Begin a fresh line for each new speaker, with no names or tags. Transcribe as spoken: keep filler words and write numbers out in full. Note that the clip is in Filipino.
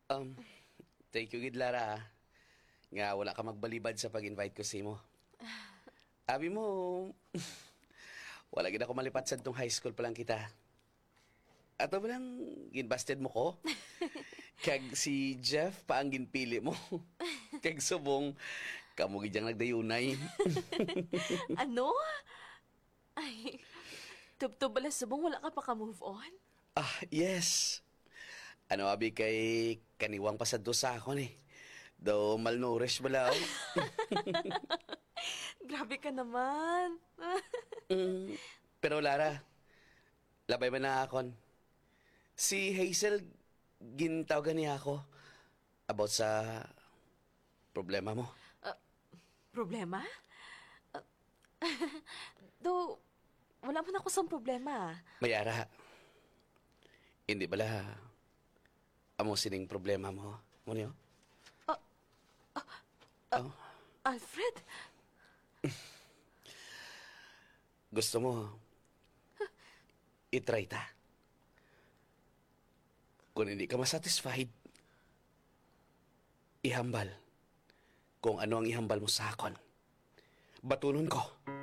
Um, Thank you, gid Lara, ah. Nga wala ka magbalibad sa pag-invite ko sa mo. Abi mo, wala gid ako malipat sa tong high school pa lang kita. Ato ba lang ginbasted mo ko? Kag si Jeff pa ang ginpili mo. Kag subong, kamo gid yang nagdayunay.
Ano? Ay, tubtub bala subong wala ka pa ka-move on?
Ah, yes. Ano abi kay kaniwang pasado sa ako ni. Do malnourished bala ako.
Grabe ka naman.
Mm, pero Lara, labay man na akon. Si Hazel, gintawagan niya ako about sa problema mo.
Problema? Uh, do, wala man ako sa problema.
Mayara, hindi bala amo sining problema mo. Mo niyo? Oh,
Alfred?
gusto mo itry ta. Kung hindi ka masatisfied, ihambal kung ano ang ihambal mo sa akon. Batunon ko.